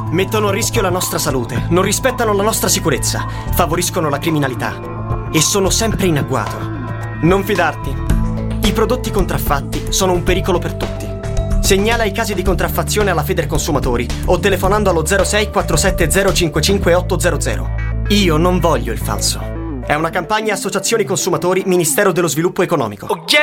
Mettono a rischio la nostra salute, non rispettano la nostra sicurezza, favoriscono la criminalità e sono sempre in agguato. Non fidarti. I prodotti contraffatti sono un pericolo per tutti. Segnala i casi di contraffazione alla Federconsumatori o telefonando allo 06 470 55 800. Io non voglio il falso. È una campagna Associazioni Consumatori, Ministero dello Sviluppo Economico.